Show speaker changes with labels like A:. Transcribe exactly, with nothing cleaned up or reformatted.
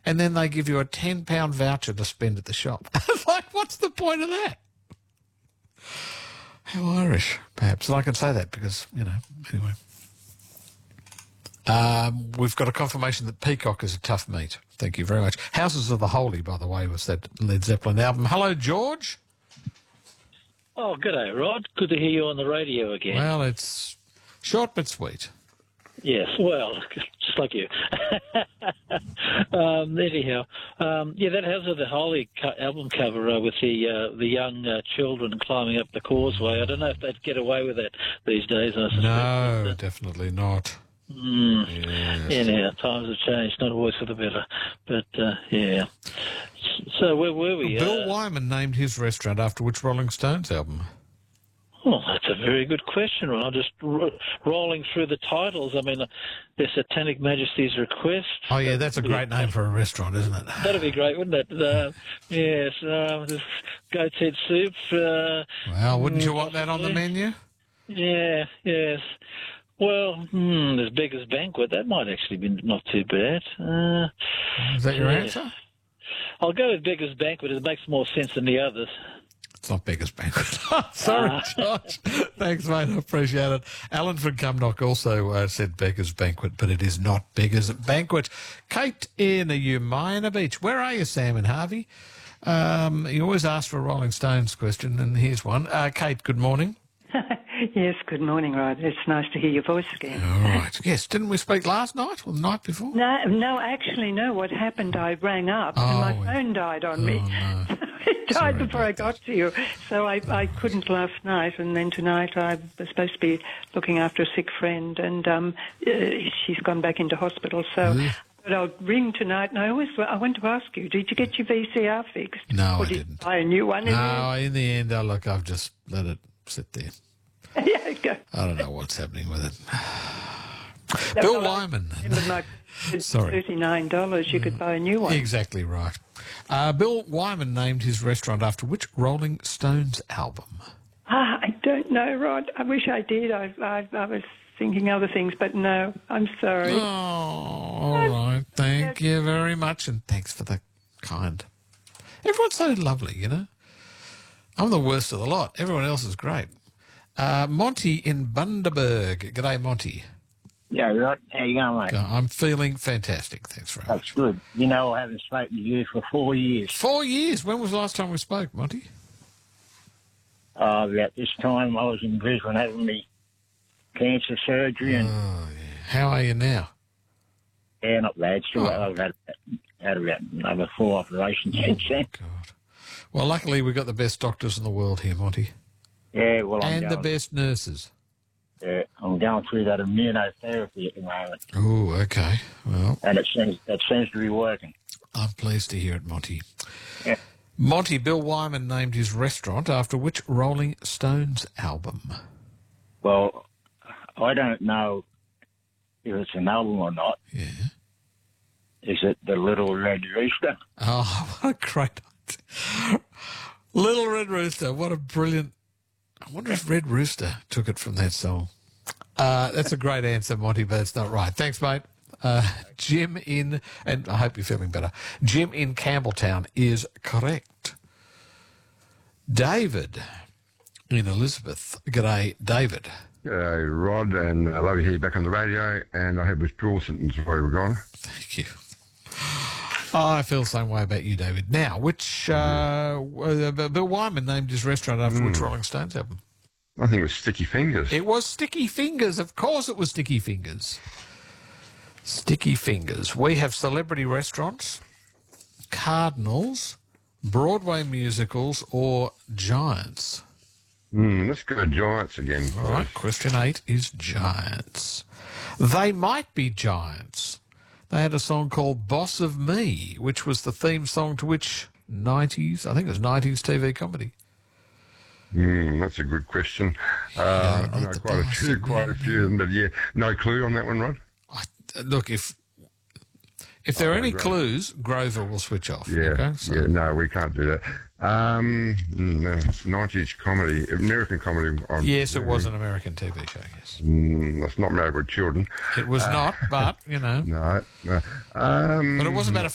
A: and then they give you a ten pound voucher to spend at the shop. Like, what's the point of that? How Irish, perhaps. And I can say that because, you know, anyway. Um, we've got a confirmation that Peacock is a tough meat. Thank you very much. Houses of the Holy, by the way, was that Led Zeppelin album. Hello, George.
B: Oh, g'day, Rod. Good to hear you on the radio again.
A: Well, it's short but sweet.
B: Yes, well, just like you. um, anyhow, um, yeah, that House of the Holy co- album cover uh, with the uh, the young uh, children climbing up the causeway. I don't know if they'd get away with that these days. I suspect.
A: No,
B: but, uh,
A: definitely not.
B: Mm,
A: yes.
B: Anyhow, times have changed, not always for the better. But, uh, yeah. So where were we?
A: Well, Bill
B: uh,
A: Wyman named his restaurant after which Rolling Stones album?
B: Oh, that's a very good question, Ron. I'm just ro- rolling through the titles. I mean, uh, there's Satanic Majesty's Request.
A: Oh, yeah, that's a great name for a restaurant, isn't it?
B: That'd be great, wouldn't it? Uh, yes, uh, there's Goat's Head Soup. Uh,
A: Well, wouldn't you want that on the menu?
B: Yeah, yes. Well, hmm, there's Beggar's Banquet. That might actually be not too bad. Uh,
A: Is that your
B: yeah.
A: answer?
B: I'll go with Beggar's Banquet. It makes more sense than the others.
A: It's not Beggar's Banquet. Sorry,
B: Ah.
A: Josh. Thanks, mate. I appreciate it. Alan from Cumnock also uh, said Beggar's Banquet, but it is not Beggar's Banquet. Kate in Umina Beach. Where are you, Sam and Harvey? Um, you always ask for a Rolling Stones question, and here's one. Uh, Kate, good morning.
C: Yes, good morning, Rod. It's nice to hear your voice again.
A: All right. Yes, didn't we speak last night or the night before?
C: No, no, actually, no. What happened, I rang up
A: Oh,
C: and my
A: yeah.
C: phone died on
A: Oh,
C: me.
A: no.
C: It died
A: Sorry
C: before I
A: about
C: got
A: that.
C: to you. So I, I couldn't last night, and then tonight I was supposed to be looking after a sick friend, and um, uh, she's gone back into hospital. So
A: Really?
C: but I'll ring tonight, and I always I want to ask you, did you get your V C R fixed?
A: No,
C: or
A: I
C: did
A: didn't.
C: You buy a new one? in
A: No, in the end, oh, look, I've just let it sit there.
C: there? Yeah, go.
A: I don't know what's happening with it.
C: No,
A: Bill
C: well, I
A: Wyman.
C: remember my it's
A: Sorry.
C: thirty-nine dollars. You could buy a new one.
A: Exactly right. Uh, Bill Wyman named his restaurant after which Rolling Stones album?
C: Ah, I don't know, Rod. I wish I did. I, I, I was thinking other things, but no, I'm sorry.
A: Oh, all right. Thank you very much, and thanks for the kind. Everyone's so lovely, you know. I'm the worst of the lot. Everyone else is great. Uh, Monty in Bundaberg. G'day, Monty.
D: Yeah, right. How you going, mate?
A: I'm feeling fantastic. Thanks very
D: That's
A: much.
D: good. You know, I haven't spoken to you for four years.
A: Four years. When was the last time we spoke, Monty?
D: Uh, about this time, I was in Brisbane having me cancer surgery, and
A: Oh, yeah. How are you now?
D: yeah, not bad. Still,
A: Oh.
D: I've had, had about another four operations since then.
A: God. Well, luckily we've got the best doctors in the world here, Monty.
D: Yeah, well, I'm
A: And the
D: going,
A: best nurses.
D: uh, I'm going through that immunotherapy at the moment,
A: Oh, okay. Well,
D: and it seems that seems to be working.
A: I'm pleased to hear it, Monty.
D: Yeah.
A: Monty, Bill Wyman named his restaurant after which Rolling Stones album?
D: Well, I don't know if it's an album or not.
A: Yeah.
D: Is it the Little Red Rooster?
A: Oh, what a great idea. Little Red Rooster. What a brilliant... I wonder if Red Rooster took it from that song. Uh, that's a great answer, Monty, but it's not right. Thanks, mate. Uh, Jim in... And I hope you're feeling better. Jim in Campbelltown is correct. David in Elizabeth. G'day, David.
E: G'day, Rod, and I love you here back on the radio, and I have withdrawal symptoms before you were gone.
A: Thank you. Oh, I feel the same way about you, David. Now, which uh, uh, Bill Wyman named his restaurant after which Rolling Stones album?
E: I think it was Sticky Fingers.
A: It was Sticky Fingers. Of course it was Sticky Fingers. Sticky Fingers. We have celebrity restaurants, cardinals, Broadway musicals, or giants.
E: Mm, let's go Giants again.
A: All right, question eight is giants. They might be giants. They had a song called Boss of Me, which was the theme song to which nineties, I think it was nineties T V comedy.
E: Mm, that's a good question. Uh,
A: Yeah,
E: I know
A: not the
E: quite a
A: boss
E: few,
A: of
E: quite
A: me.
E: a few of them, but yeah, no clue on that one, Rod.
A: I, look, if if there are
E: Oh,
A: any
E: great.
A: clues, Grover will switch off.
E: Yeah,
A: okay? So-
E: yeah, no, we can't do that. Um, no, nineties comedy, American comedy. I'm-
A: Yes, it was an American T V show, yes.
E: Mm, that's not Married with Children.
A: It was not, but, you know.
E: No, no. Um,
A: But it was about a